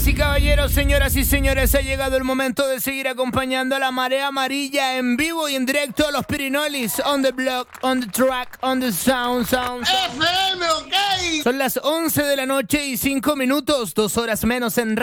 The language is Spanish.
Damas y caballeros, señoras y señores, ha llegado el momento de seguir acompañando a la Marea Amarilla en vivo y en directo a los Pirinolis, on the block, on the track, on the sound. FM, ok. Son las 11 de la noche y 5 minutos, 2 horas menos en